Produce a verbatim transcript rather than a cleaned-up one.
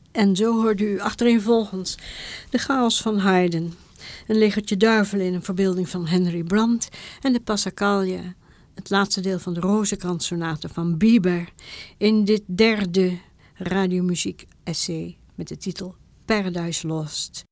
En zo hoorde u achtereenvolgens de chaos van Haydn, een legertje duivelen in een verbeelding van Henry Brandt en de Passacaglia, het laatste deel van de Rozenkrans-sonate van Bieber, in dit derde radiomuziek-essay met de titel Paradise Lost.